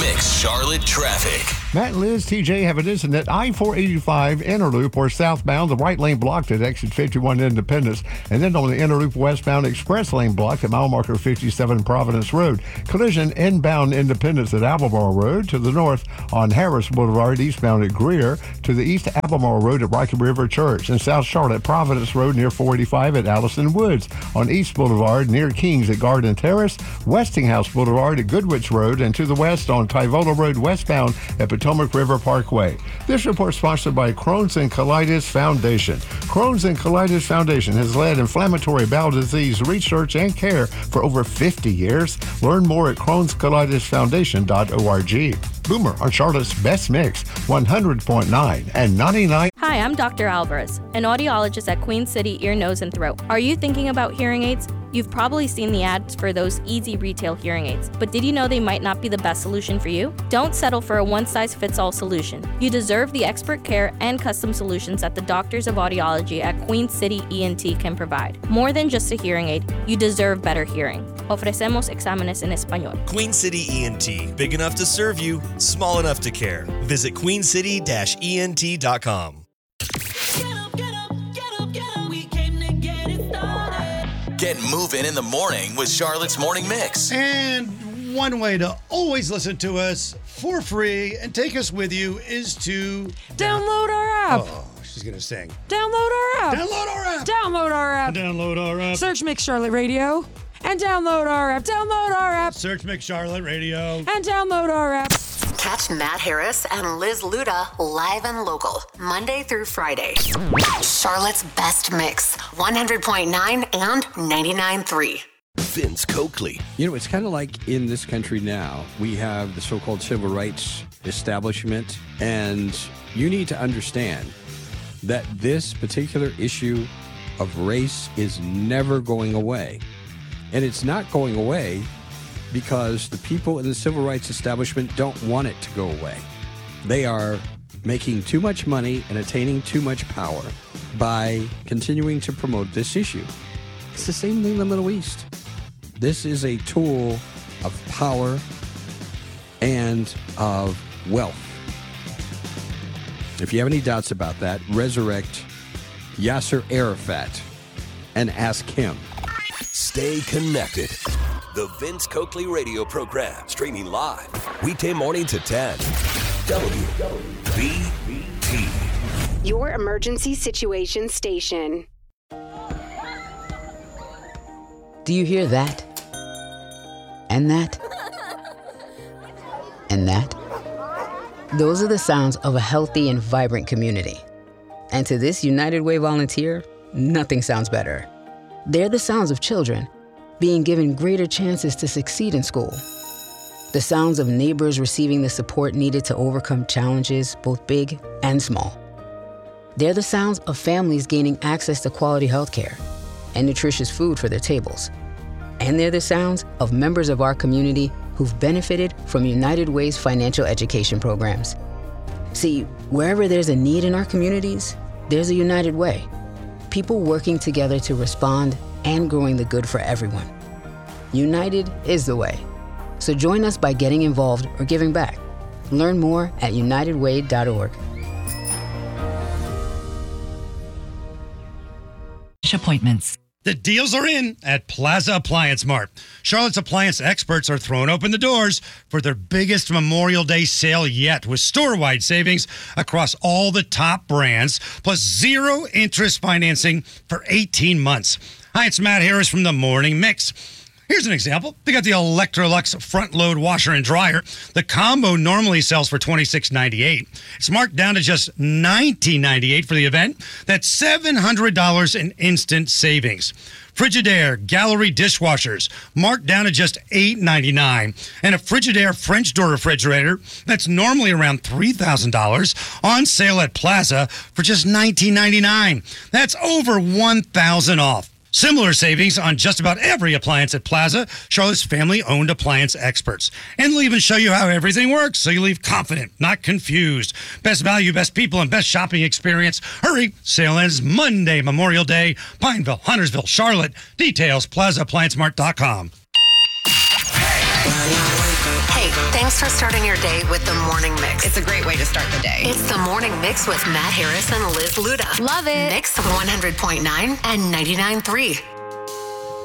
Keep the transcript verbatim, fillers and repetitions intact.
Mix Charlotte traffic. Matt and Liz, T J have an incident. I four eighty-five inner loop or southbound, the right lane blocked at exit fifty-one Independence, and then on the inner loop westbound express lane blocked at mile marker fifty-seven Providence Road. Collision inbound Independence at Albemarle Road, to the north on Harris Boulevard, eastbound at Greer, to the east Albemarle Road at Rocky River Church, and South Charlotte Providence Road near four eighty-five at Allison Woods, on East Boulevard near Kings at Garden Terrace, Westinghouse Boulevard at Goodwich Road, and to the west on Tyvola Road westbound at Potomac River Parkway. This report sponsored by Crohn's and Colitis Foundation. Crohn's and Colitis Foundation has led inflammatory bowel disease research and care for over fifty years. Learn more at crohns colitis foundation dot org. Boomer on Charlotte's Best Mix, one hundred point nine and ninety-nine. Hi, I'm Doctor Alvarez, an audiologist at Queen City Ear, Nose, and Throat. Are you thinking about hearing aids? You've probably seen the ads for those easy retail hearing aids, but did you know they might not be the best solution for you? Don't settle for a one-size-fits-all solution. You deserve the expert care and custom solutions that the doctors of audiology at Queen City E N T can provide. More than just a hearing aid, you deserve better hearing. Ofrecemos exámenes en español. Queen City E N T, big enough to serve you, small enough to care. Visit queen city dash e n t dot com. Get moving in the morning with Charlotte's Morning Mix. And one way to always listen to us for free and take us with you is to download our app. Oh, she's going to sing. Download our app. Download our app. Download our app. Download our app. Search Mix Charlotte Radio and download our app. Download our app. Search Mix Charlotte Radio and download our app. Catch Matt Harris and Liz Luda live and local, Monday through Friday. Charlotte's Best Mix, one hundred point nine and ninety-nine point three. Vince Coakley. You know, it's kind of like in this country now, we have the so-called civil rights establishment, and you need to understand that this particular issue of race is never going away. And it's not going away because the people in the civil rights establishment don't want it to go away. They are making too much money and attaining too much power by continuing to promote this issue. It's the same thing in the Middle East. This is a tool of power and of wealth. If you have any doubts about that, resurrect Yasser Arafat and ask him. Stay connected. The Vince Coakley radio program, streaming live, weekday morning to ten. W B T. Your emergency situation station. Do you hear that? And that? And that? Those are the sounds of a healthy and vibrant community. And to this United Way volunteer, nothing sounds better. They're the sounds of children being given greater chances to succeed in school. The sounds of neighbors receiving the support needed to overcome challenges, both big and small. They're the sounds of families gaining access to quality healthcare and nutritious food for their tables. And they're the sounds of members of our community who've benefited from United Way's financial education programs. See, wherever there's a need in our communities, there's a United Way. People working together to respond and growing the good for everyone. United is the way. So join us by getting involved or giving back. Learn more at united way dot org. Appointments. The deals are in at Plaza Appliance Mart. Charlotte's appliance experts are throwing open the doors for their biggest Memorial Day sale yet, with store-wide savings across all the top brands, plus zero interest financing for eighteen months. Hi, it's Matt Harris from the Morning Mix. Here's an example. They got the Electrolux front-load washer and dryer. The combo normally sells for twenty-six ninety-eight. It's marked down to just nineteen ninety-eight for the event. That's seven hundred dollars in instant savings. Frigidaire Gallery dishwashers marked down to just eight ninety-nine. And a Frigidaire French door refrigerator that's normally around three thousand dollars on sale at Plaza for just nineteen ninety-nine. That's over one thousand dollars off. Similar savings on just about every appliance at Plaza, Charlotte's family-owned appliance experts. And they'll even show you how everything works, so you leave confident, not confused. Best value, best people, and best shopping experience. Hurry! Sale ends Monday, Memorial Day. Pineville, Huntersville, Charlotte. Details, plaza appliance mart dot com. Hey, thanks Just for starting your day with the Morning Mix. It's a great way to start the day. It's the Morning Mix with Matt Harris and Liz Luda. Love it. Mix one hundred point nine and ninety-nine point three.